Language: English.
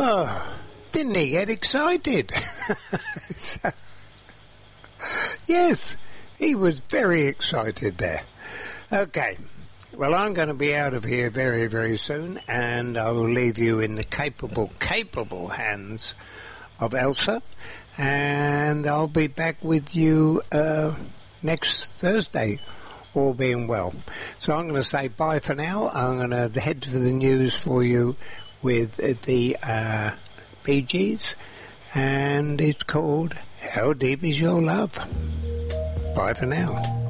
Oh, didn't he get excited? So, yes, he was very excited there. Okay, well, I'm going to be out of here very, very soon, and I will leave you in the capable hands of Elsa, and I'll be back with you next Thursday, all being well. So I'm going to say bye for now. I'm going to head to the news for you with the Bee Gees, and it's called How Deep Is Your Love? Bye for now.